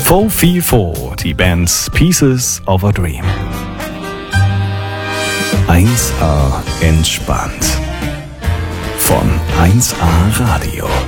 444, die Band Pieces of a Dream. 1A entspannt. Von 1A Radio.